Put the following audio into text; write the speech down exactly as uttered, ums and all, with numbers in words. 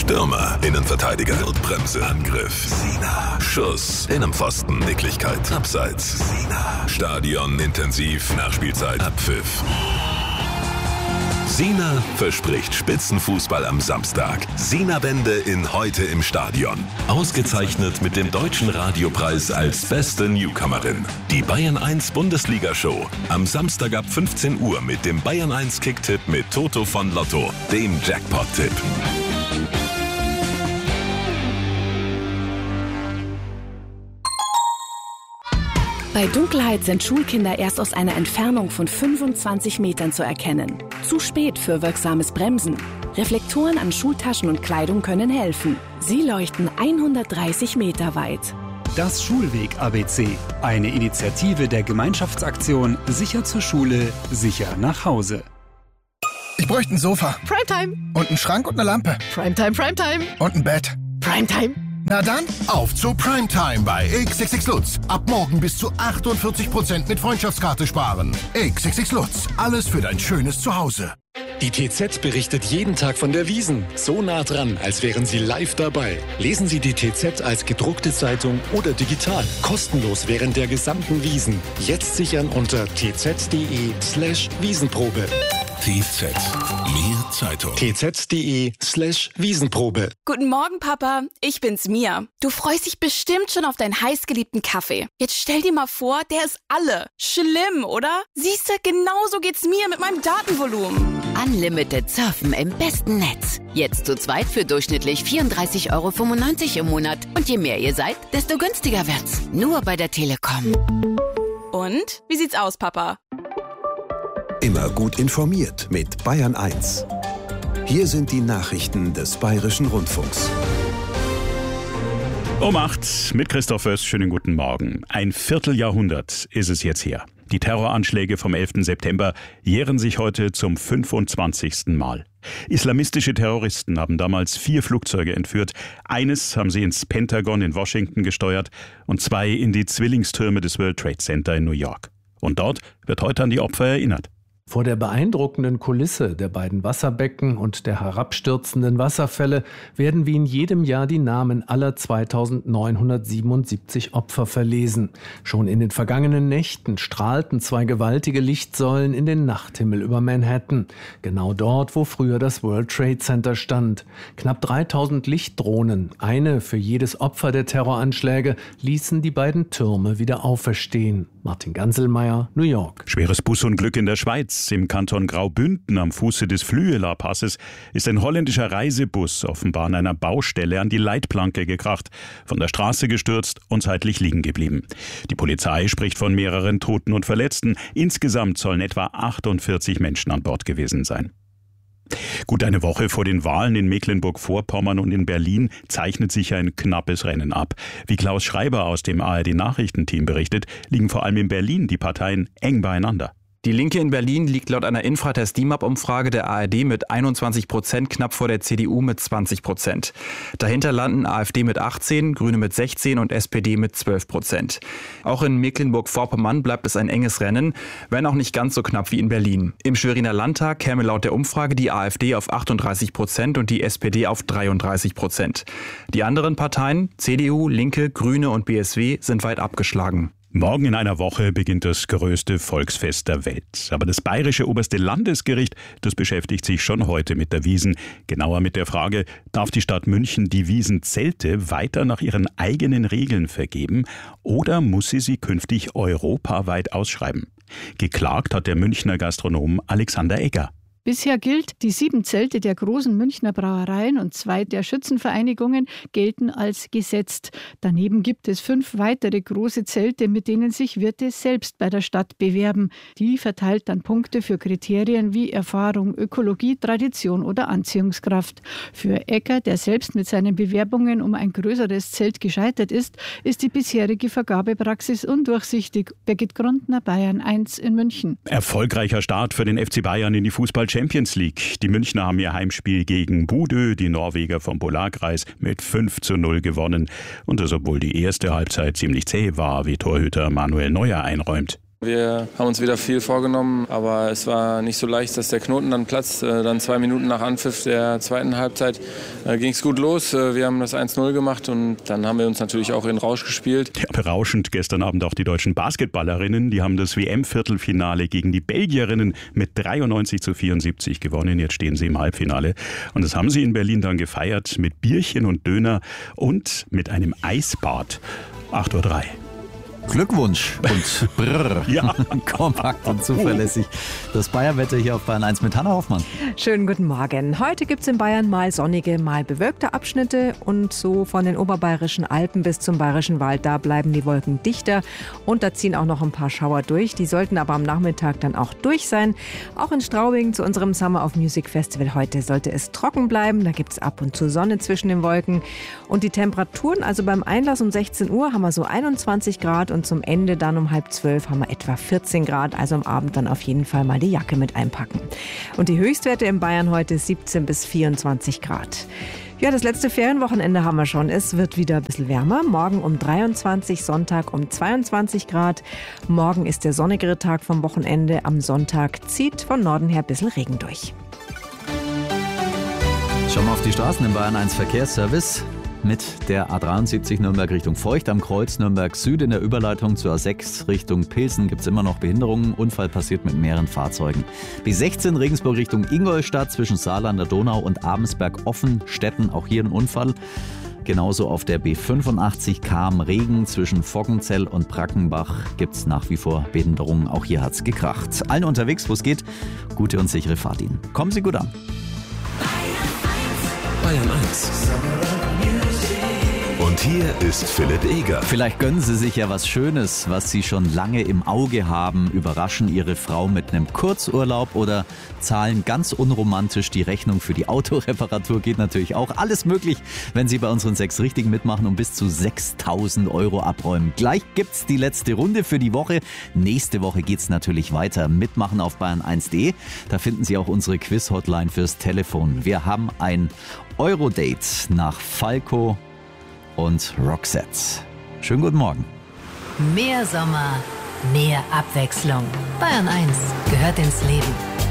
Stürmer, Innenverteidiger, Notbremse, Angriff, Sina, Schuss, Innenpfosten, Nicklichkeit, Abseits, Sina, Stadion, intensiv, Nachspielzeit, Abpfiff. Sina verspricht Spitzenfußball am Samstag. Sina-Wende in Heute im Stadion. Ausgezeichnet mit dem Deutschen Radiopreis als beste Newcomerin. Die Bayern eins Bundesliga-Show. Am Samstag ab fünfzehn Uhr mit dem Bayern eins Kicktipp mit Toto von Lotto, dem Jackpot-Tipp. Bei Dunkelheit sind Schulkinder erst aus einer Entfernung von fünfundzwanzig Metern zu erkennen. Zu spät für wirksames Bremsen. Reflektoren an Schultaschen und Kleidung können helfen. Sie leuchten hundertdreißig Meter weit. Das Schulweg-A B C. Eine Initiative der Gemeinschaftsaktion Sicher zur Schule, sicher nach Hause. Ich bräuchte ein Sofa. Primetime. Und einen Schrank und eine Lampe. Primetime, Primetime. Und ein Bett. Primetime. Na dann, auf zu Primetime bei X X X Lutz. Ab morgen bis zu achtundvierzig Prozent mit Freundschaftskarte sparen. X X X Lutz, alles für dein schönes Zuhause. Die T Z berichtet jeden Tag von der Wiesn. So nah dran, als wären Sie live dabei. Lesen Sie die T Z als gedruckte Zeitung oder digital. Kostenlos während der gesamten Wiesn. Jetzt sichern unter tz.de slash Wiesenprobe. T Z. Mehr Zeitung. tz.de slash Wiesenprobe. Guten Morgen, Papa. Ich bin's, Mia. Du freust dich bestimmt schon auf deinen heißgeliebten Kaffee. Jetzt stell dir mal vor, der ist alle. Schlimm, oder? Siehste, genauso geht's mir mit meinem Datenvolumen. Unlimited Surfen im besten Netz. Jetzt zu zweit für durchschnittlich vierunddreißig Euro fünfundneunzig im Monat. Und je mehr ihr seid, desto günstiger wird's. Nur bei der Telekom. Und? Wie sieht's aus, Papa? Immer gut informiert mit Bayern eins. Hier sind die Nachrichten des Bayerischen Rundfunks. Um acht mit Christoph Föß. Schönen guten Morgen. Ein Vierteljahrhundert ist es jetzt her. Die Terroranschläge vom elften September jähren sich heute zum fünfundzwanzigsten Mal. Islamistische Terroristen haben damals vier Flugzeuge entführt. Eines haben sie ins Pentagon in Washington gesteuert und zwei in die Zwillingstürme des World Trade Center in New York. Und dort wird heute an die Opfer erinnert. Vor der beeindruckenden Kulisse der beiden Wasserbecken und der herabstürzenden Wasserfälle werden wie in jedem Jahr die Namen aller zweitausendneunhundertsiebenundsiebzig Opfer verlesen. Schon in den vergangenen Nächten strahlten zwei gewaltige Lichtsäulen in den Nachthimmel über Manhattan. Genau dort, wo früher das World Trade Center stand. Knapp dreitausend Lichtdrohnen, eine für jedes Opfer der Terroranschläge, ließen die beiden Türme wieder auferstehen. Martin Ganselmeier, New York. Schweres Busunglück in der Schweiz. Im Kanton Graubünden am Fuße des Flüeler-Passes ist ein holländischer Reisebus offenbar an einer Baustelle an die Leitplanke gekracht, von der Straße gestürzt und zeitlich liegen geblieben. Die Polizei spricht von mehreren Toten und Verletzten. Insgesamt sollen etwa achtundvierzig Menschen an Bord gewesen sein. Gut eine Woche vor den Wahlen in Mecklenburg-Vorpommern und in Berlin zeichnet sich ein knappes Rennen ab. Wie Klaus Schreiber aus dem A R D-Nachrichtenteam berichtet, liegen vor allem in Berlin die Parteien eng beieinander. Die Linke in Berlin liegt laut einer Infratest-D I M A P-Umfrage der A R D mit einundzwanzig Prozent knapp vor der C D U mit zwanzig Prozent. Dahinter landen AfD mit achtzehn, Grüne mit sechzehn und S P D mit zwölf Prozent. Auch in Mecklenburg-Vorpommern bleibt es ein enges Rennen, wenn auch nicht ganz so knapp wie in Berlin. Im Schweriner Landtag käme laut der Umfrage die AfD auf achtunddreißig Prozent und die S P D auf dreiunddreißig Prozent. Die anderen Parteien, C D U, Linke, Grüne und B S W, sind weit abgeschlagen. Morgen in einer Woche beginnt das größte Volksfest der Welt. Aber das Bayerische Oberste Landesgericht, das beschäftigt sich schon heute mit der Wiesn. Genauer mit der Frage, darf die Stadt München die Wiesnzelte weiter nach ihren eigenen Regeln vergeben oder muss sie sie künftig europaweit ausschreiben? Geklagt hat der Münchner Gastronom Alexander Egger. Bisher gilt, die sieben Zelte der großen Münchner Brauereien und zwei der Schützenvereinigungen gelten als gesetzt. Daneben gibt es fünf weitere große Zelte, mit denen sich Wirte selbst bei der Stadt bewerben. Die verteilt dann Punkte für Kriterien wie Erfahrung, Ökologie, Tradition oder Anziehungskraft. Für Egger, der selbst mit seinen Bewerbungen um ein größeres Zelt gescheitert ist, ist die bisherige Vergabepraxis undurchsichtig. Birgit Grundner, Bayern eins in München. Erfolgreicher Start für den F C Bayern in die Fußball Champions League. Die Münchner haben ihr Heimspiel gegen Bodø, die Norweger vom Polarkreis, mit fünf zu null gewonnen. Und das, obwohl die erste Halbzeit ziemlich zäh war, wie Torhüter Manuel Neuer einräumt. Wir haben uns wieder viel vorgenommen, aber es war nicht so leicht, dass der Knoten dann platzt. Dann zwei Minuten nach Anpfiff der zweiten Halbzeit ging es gut los. Wir haben das eins null gemacht und dann haben wir uns natürlich auch in Rausch gespielt. Ja, berauschend gestern Abend auch die deutschen Basketballerinnen. Die haben das W M-Viertelfinale gegen die Belgierinnen mit dreiundneunzig zu vierundsiebzig gewonnen. Jetzt stehen sie im Halbfinale. Und das haben sie in Berlin dann gefeiert mit Bierchen und Döner und mit einem Eisbad. acht Uhr drei. Glückwunsch und brrr, ja. Kompakt und zuverlässig. Das Bayern-Wetter hier auf Bayern eins mit Hanna Hoffmann. Schönen guten Morgen. Heute gibt es in Bayern mal sonnige, mal bewölkte Abschnitte und so von den oberbayerischen Alpen bis zum bayerischen Wald, da bleiben die Wolken dichter und da ziehen auch noch ein paar Schauer durch. Die sollten aber am Nachmittag dann auch durch sein. Auch in Straubing zu unserem Summer of Music Festival heute sollte es trocken bleiben. Da gibt es ab und zu Sonne zwischen den Wolken. Und die Temperaturen, also beim Einlass um sechzehn Uhr haben wir so einundzwanzig Grad und zum Ende dann um halb zwölf haben wir etwa vierzehn Grad. Also am Abend dann auf jeden Fall mal die Jacke mit einpacken. Und die Höchstwerte in Bayern heute siebzehn bis vierundzwanzig Grad. Ja, das letzte Ferienwochenende haben wir schon. Es wird wieder ein bisschen wärmer. Morgen um dreiundzwanzig, Sonntag um zweiundzwanzig Grad. Morgen ist der sonnigere Tag vom Wochenende. Am Sonntag zieht von Norden her ein bisschen Regen durch. Schauen wir auf die Straßen im Bayern eins Verkehrsservice. Mit der A dreiundsiebzig Nürnberg Richtung Feucht am Kreuz, Nürnberg Süd in der Überleitung zur A sechs Richtung Pilsen gibt es immer noch Behinderungen. Unfall passiert mit mehreren Fahrzeugen. B sechzehn Regensburg Richtung Ingolstadt zwischen Saarlander Donau und Abensberg Offenstetten, auch hier ein Unfall. Genauso auf der B fünfundachtzig Cham Regen zwischen Voggenzell und Brackenbach gibt es nach wie vor Behinderungen. Auch hier hat es gekracht. Allen unterwegs, wo es geht, gute und sichere Fahrt Ihnen. Kommen Sie gut an. Bayern eins. Und hier ist Philipp Eger. Vielleicht gönnen Sie sich ja was Schönes, was Sie schon lange im Auge haben. Überraschen Ihre Frau mit einem Kurzurlaub oder zahlen ganz unromantisch die Rechnung für die Autoreparatur. Geht natürlich auch. Alles möglich, wenn Sie bei unseren sechs Richtigen mitmachen und bis zu sechstausend Euro abräumen. Gleich gibt's die letzte Runde für die Woche. Nächste Woche geht's natürlich weiter. Mitmachen auf bayern eins punkt de. Da finden Sie auch unsere Quiz-Hotline fürs Telefon. Wir haben ein Eurodate nach Falco und Roxette. Schönen guten Morgen. Mehr Sommer, mehr Abwechslung. Bayern eins gehört ins Leben.